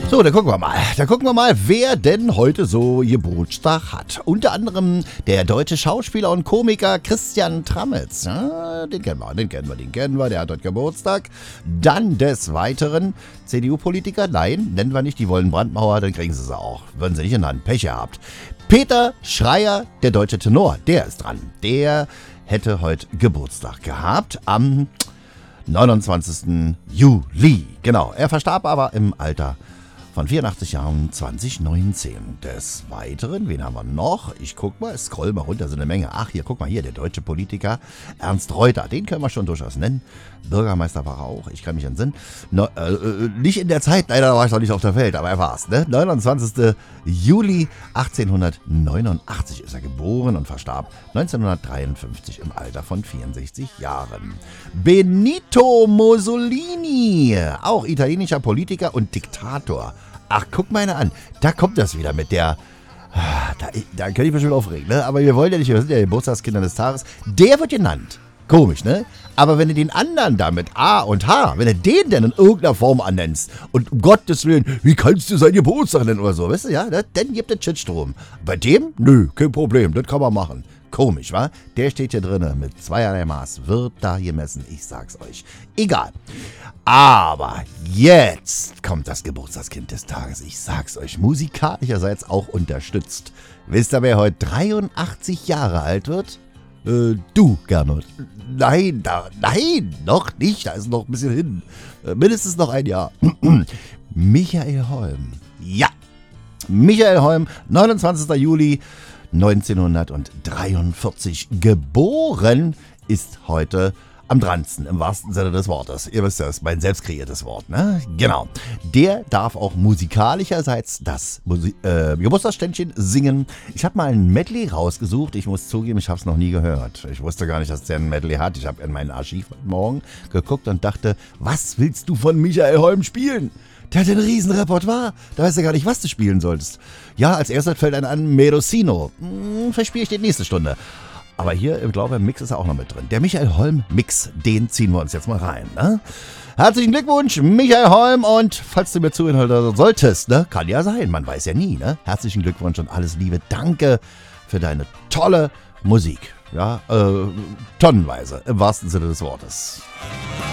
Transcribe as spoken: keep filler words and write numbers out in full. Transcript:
So, dann gucken wir mal. Dann gucken wir mal, wer denn heute so Geburtstag hat. Unter anderem der deutsche Schauspieler und Komiker Christian Tramitz. Ja, den kennen wir, den kennen wir, den kennen wir. Der hat heute Geburtstag. Dann des Weiteren C D U-Politiker. Nein, nennen wir nicht. Die wollen Brandmauer, dann kriegen sie sie auch. Würden sie nicht in der Hand. Pech gehabt. Peter Schreier, der deutsche Tenor. Der ist dran. Der hätte heute Geburtstag gehabt. Am neunundzwanzigsten Juli. Genau, er verstarb aber im Alter von vierundachtzig Jahren zwanzig neunzehn. Des Weiteren, wen haben wir noch? Ich guck mal, scroll mal runter, so eine Menge. Ach, hier, guck mal hier, der deutsche Politiker Ernst Reuter. Den können wir schon durchaus nennen. Bürgermeister war er auch, ich kann mich entsinnen. No, äh, nicht in der Zeit, leider war ich noch nicht auf der Welt, aber er war's. Ne? neunundzwanzigsten Juli achtzehnhundertneunundachtzig ist er geboren und verstarb neunzehnhundertdreiundfünfzig im Alter von vierundsechzig Jahren. Benito Mussolini, auch italienischer Politiker und Diktator. Ach, guck mal einer an, da kommt das wieder mit der... Da, da kann ich mich schon aufregen, ne? Aber wir wollen ja nicht, wir sind ja die Geburtstagskinder des Tages. Der wird genannt. Komisch, ne? Aber wenn du den anderen da mit A und H, wenn du den denn in irgendeiner Form annennst und um Gottes Willen, wie kannst du seinen Geburtstag nennen oder so, weißt du, ja, ne? Dann gibt es Shitstorm. Bei dem? Nö, kein Problem, das kann man machen. Komisch, wa? Der steht hier drinne mit zweierlei Maß, wird da gemessen, ich sag's euch. Egal. Aber jetzt kommt das Geburtstagskind des Tages, ich sag's euch, musikalischerseits auch unterstützt. Wisst ihr, wer heute dreiundachtzig Jahre alt wird? Äh, du, Gernot. Nein, da, nein, noch nicht, da ist noch ein bisschen hin. Äh, mindestens noch ein Jahr. Michael Holm. Ja, Michael Holm, neunundzwanzigsten Juli neunzehnhundertdreiundvierzig geboren, ist heute am dransten, im wahrsten Sinne des Wortes. Ihr wisst ja, das ist mein selbst kreiertes Wort, ne? Genau. Der darf auch musikalischerseits das Musi- äh, Geburtstagsständchen singen. Ich habe mal ein Medley rausgesucht. Ich muss zugeben, ich habe es noch nie gehört. Ich wusste gar nicht, dass der ein Medley hat. Ich habe in mein Archiv heute Morgen geguckt und dachte, was willst du von Michael Holm spielen? Der hat ein riesen Repertoire. Da weißt du gar nicht, was du spielen sollst. Ja, als erstes fällt einem an Medocino. Hm, verspiele ich die nächste Stunde. Aber hier, ich glaube, im Mix ist er auch noch mit drin. Der Michael Holm Mix, den ziehen wir uns jetzt mal rein. Ne? Herzlichen Glückwunsch, Michael Holm. Und falls du mir zuhören solltest, ne, kann ja sein, man weiß ja nie. Ne? Herzlichen Glückwunsch und alles Liebe. Danke für deine tolle Musik. Ja, äh, tonnenweise, im wahrsten Sinne des Wortes.